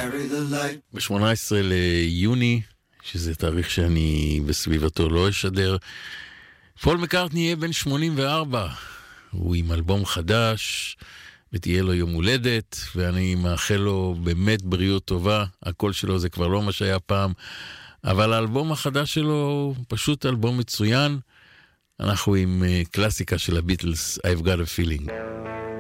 ב-18 ליוני, שזה תאריך שאני בסביבתו לא אשדר, פול מקארטני יהיה בן 84, הוא עם אלבום חדש, ותהיה לו יום הולדת, ואני מאחל לו באמת בריאות טובה, הקול שלו זה כבר לא מה שהיה פעם, אבל האלבום החדש שלו הוא פשוט אלבום מצוין, אנחנו עם קלאסיקה של הביטלס, I've got a feeling.